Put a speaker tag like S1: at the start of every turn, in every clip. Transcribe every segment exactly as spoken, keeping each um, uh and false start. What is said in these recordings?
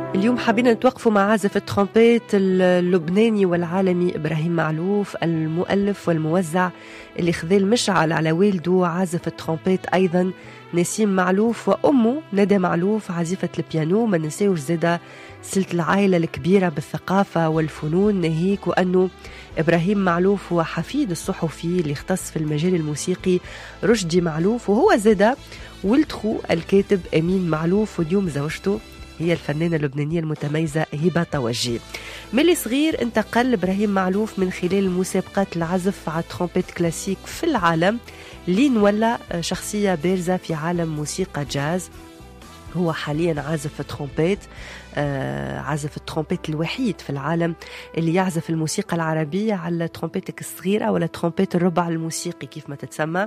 S1: اليوم حابين نتوقفوا مع عازف الترومبيت اللبناني والعالمي إبراهيم معلوف، المؤلف والموزع اللي خذ المشعل على والده عازف الترومبيت أيضا نسيم معلوف، وأمه ندى معلوف عازفة البيانو. ما ننساوش زادة سلة العائلة الكبيرة بالثقافة والفنون، ناهيك وأنه إبراهيم معلوف هو حفيد الصحفي اللي اختص في المجال الموسيقي رشدي معلوف، وهو زادة ولد خو الكاتب أمين معلوف، واليوم زوجته هي الفنانة اللبنانية المتميزة هبة توجي. ملي صغير انتقل إبراهيم معلوف من خلال مسابقات العزف على الترومبيت كلاسيك في العالم لين ولا شخصية بارزة في عالم موسيقى جاز. هو حاليا عازف ترومبيت، آه عازف الترومبيت الوحيد في العالم اللي يعزف الموسيقى العربية على ترومبيتك الصغيرة ولا ترومبيت الربع الموسيقي كيف ما تتسمى،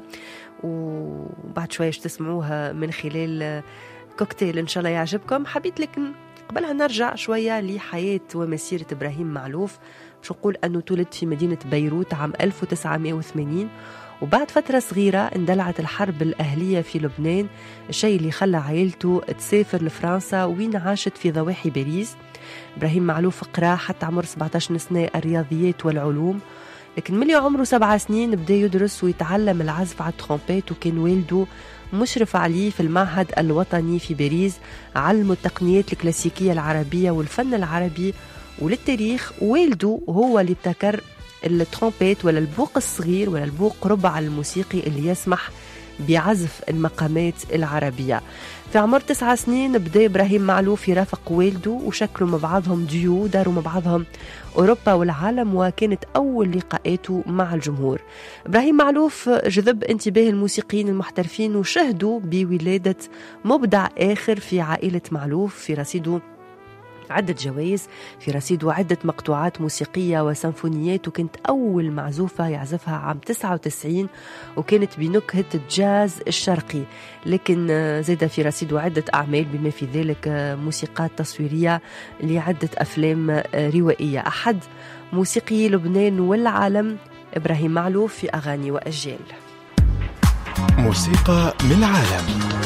S1: وبعد شوية تسمعوها من خلال كوكتيل إن شاء الله يعجبكم. حبيت لكن قبلها نرجع شوية لحياة ومسيرة إبراهيم معلوف. مش نقول أنه تولد في مدينة بيروت عام ألف وتسعمائة وثمانين، وبعد فترة صغيرة اندلعت الحرب الأهلية في لبنان، الشيء اللي خلى عائلته تسافر لفرنسا وين عاشت في ضواحي باريس. إبراهيم معلوف قرأ حتى عمر سبعة عشر سنة الرياضيات والعلوم، لكن ملي عمره سبع سنين بدأ يدرس ويتعلم العزف على الترومبيت، وكان والده مشرف عليه في المعهد الوطني في باريس، علمه التقنيات الكلاسيكية العربية والفن العربي وللتاريخ. والده هو اللي ابتكر الترومبيت ولا البوق الصغير ولا البوق ربع الموسيقي اللي يسمح بعزف المقامات العربية. في عمر تسع سنين بدأ إبراهيم معلوف يرافق والده وشكلوا مع بعضهم ديو، داروا مع بعضهم أوروبا والعالم، وكانت أول لقاءاته مع الجمهور. إبراهيم معلوف جذب انتباه الموسيقيين المحترفين وشهدوا بولادة مبدع آخر في عائلة معلوف، في رصيده عدة جوائز، في رصيده عدة مقطوعات موسيقية وسيمفونيات، وكانت أول معزوفة يعزفها عام تسعة وتسعين وكانت بنكهة الجاز الشرقي. لكن زاد في رصيده عدة أعمال بما في ذلك موسيقات تصويرية لعدة أفلام روائية. أحد موسيقي لبنان والعالم إبراهيم معلوف في أغاني وأجيال.
S2: موسيقى من العالم.